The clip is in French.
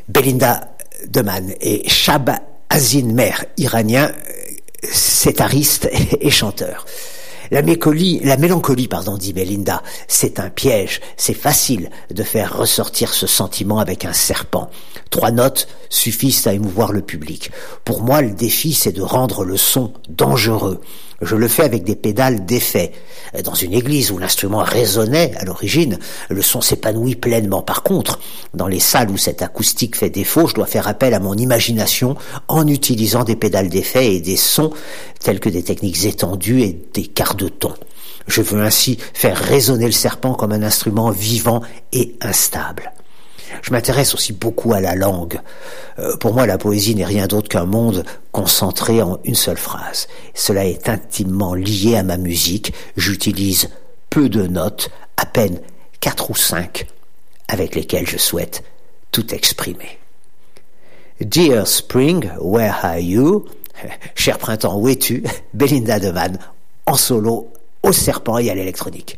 Belinda Deman et Shab Azin Mer, iranien, sétariste et chanteur. La mélancolie, dit Belinda, c'est un piège, c'est facile de faire ressortir ce sentiment avec un serpent. 3 notes suffisent à émouvoir le public. Pour moi, le défi, c'est de rendre le son dangereux. Je le fais avec des pédales d'effet. Dans une église où l'instrument résonnait à l'origine, le son s'épanouit pleinement. Par contre, dans les salles où cette acoustique fait défaut, je dois faire appel à mon imagination en utilisant des pédales d'effet et des sons tels que des techniques étendues et des quarts de ton. Je veux ainsi faire résonner le serpent comme un instrument vivant et instable. Je m'intéresse aussi beaucoup à la langue. Pour moi, la poésie n'est rien d'autre qu'un monde concentré en une seule phrase. Cela est intimement lié à ma musique. J'utilise peu de notes, à peine 4 ou 5, avec lesquelles je souhaite tout exprimer. Dear Spring, where are you? Cher printemps, où es-tu? Belinda Deman, en solo, au serpent et à l'électronique.